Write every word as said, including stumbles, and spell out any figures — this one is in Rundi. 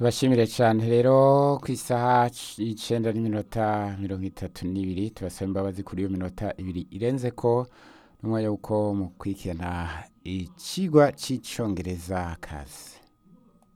tubashimire cyane rero ku isaha y'icenda n'iminota mirongo itatu n'ibiri tubasaba imbabazi kuri iyo minota ibiri irenze ko n'umwanya w'uko mukurikirana icigwa c'icongereza kazi